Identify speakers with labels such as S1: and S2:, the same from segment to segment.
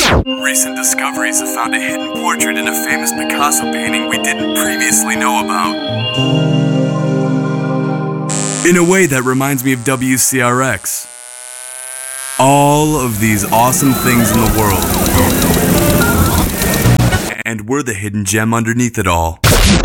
S1: Recent discoveries have found a hidden portrait in a famous Picasso painting we didn't previously know about. In a way that reminds me of WCRX. All of these awesome things in the world. And we're the hidden gem underneath it all.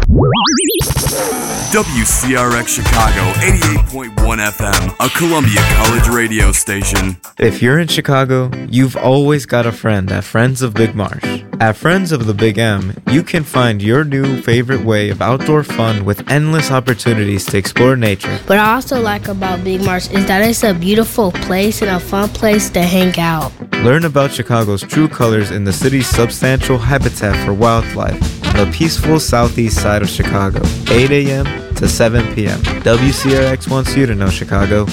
S1: WCRX Chicago, 88.1 FM, a Columbia College radio station.
S2: If you're in Chicago, you've always got a friend at Friends of Big Marsh. At Friends of the Big M, you can find your new favorite way of outdoor fun with endless opportunities to explore nature.
S3: What I also like about Big Marsh is that it's a beautiful place and a fun place to hang out.
S2: Learn about Chicago's true colors in the city's substantial habitat for wildlife on the peaceful southeast side of Chicago, 8 a.m. to 7 p.m. WCRX wants you to know Chicago.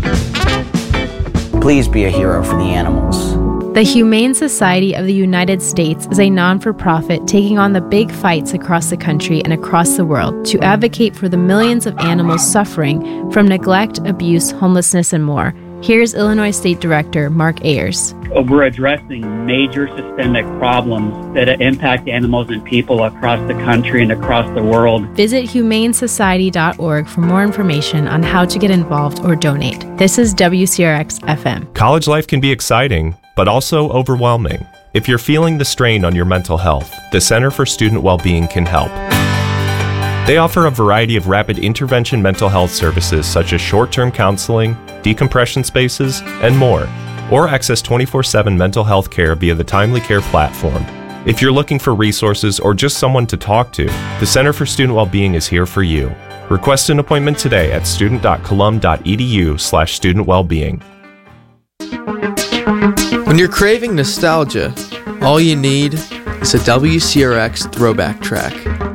S4: Please be a hero for the animals.
S5: The Humane Society of the United States is a non-for-profit taking on the big fights across the country and across the world to advocate for the millions of animals suffering from neglect, abuse, homelessness, and more. Here's Illinois State Director Mark Ayers.
S6: We're addressing major systemic problems that impact animals and people across the country and across the world.
S5: Visit humanesociety.org for more information on how to get involved or donate. This is WCRX FM.
S7: College life can be exciting, but also overwhelming. If you're feeling the strain on your mental health, the Center for Student Wellbeing can help. They offer a variety of rapid intervention mental health services such as short-term counseling, decompression spaces, and more, or access 24/7 mental health care via the Timely Care platform. If you're looking for resources or just someone to talk to, the Center for Student Wellbeing is here for you. Request an appointment today at student.colum.edu/studentwellbeing.
S8: When you're craving nostalgia, all you need is a WCRX throwback track.